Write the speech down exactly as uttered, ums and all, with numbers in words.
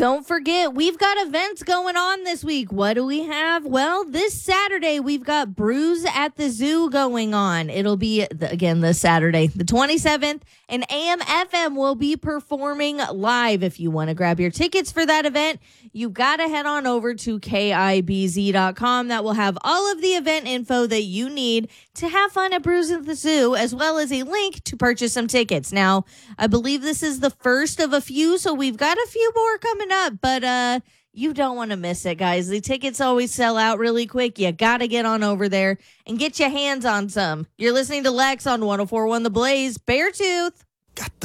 don't forget, we've got events going on this week. What do we have? Well, this Saturday, we've got Brews at the Zoo going on. It'll be, again, this Saturday, the twenty-seventh, and A M F M will be performing live. If you want to grab your tickets for that event, you got to head on over to K I B Z dot com. That will have all of the event info that you need to have fun at Brews at the Zoo, as well as a link to purchase some tickets. Now, I believe this is the first of a few, so we've got a few more coming up, but uh, you don't want to miss it, guys. The tickets always sell out really quick. You got to get on over there and get your hands on some. You're listening to Lex on one oh four point one The Blaze. Beartooth. Got the